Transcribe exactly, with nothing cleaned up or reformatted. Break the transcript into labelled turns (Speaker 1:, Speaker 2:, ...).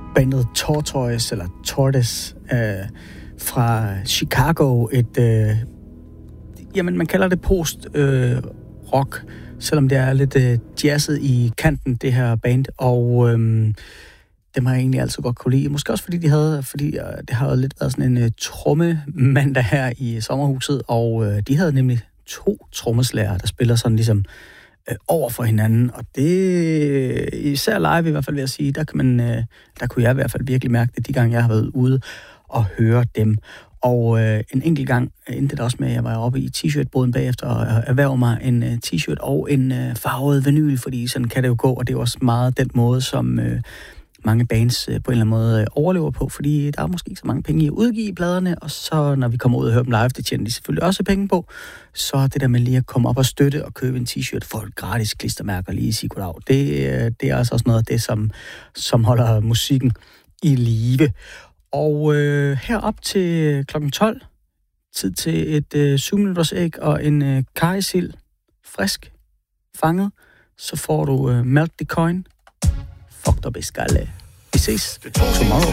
Speaker 1: bandet Tortoise, eller Tortoise, øh, fra Chicago. Et, øh, jamen, man kalder det post-rock, øh, selvom det er lidt øh, jazzet i kanten, det her band. Og øh, dem har jeg egentlig altid godt kunne lide. Måske også fordi de havde, fordi øh, det har lidt været sådan en øh, trommemandag her i sommerhuset, og øh, de havde nemlig to trommeslagere, der spiller sådan ligesom over for hinanden, og det især live i hvert fald vil jeg sige, der kan man, der kunne jeg i hvert fald virkelig mærke det, de gange jeg har været ude og høre dem. Og øh, en enkelt gang endte det også med, at jeg var oppe i t-shirt-boden bagefter og erhvervede mig en øh, t-shirt og en øh, farvet vinyl, fordi sådan kan det jo gå, og det er jo også meget den måde, som øh, mange bands øh, på en eller anden måde øh, overlever på, fordi der er måske ikke så mange penge i at udgive pladerne, og så når vi kommer ud og hører dem live, det tjener de selvfølgelig også penge på, så det der med lige at komme op og støtte og købe en t-shirt for et gratis klistermærker lige i sige goddag, det, øh, det er altså også noget af det, som, som holder musikken i live. Og øh, herop til klokken tolv, tid til et øh, syv minutters æg og en øh, karrysild, frisk, fanget, så får du øh, Melt the Coin. Fucked up i skalle. Vi ses tomorrow.